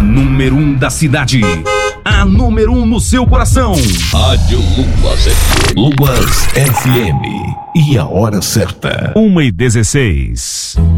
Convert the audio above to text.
número 1 da cidade. A número 1 no seu coração. Rádio Luas FM. Luas FM. E a hora certa. 1h16.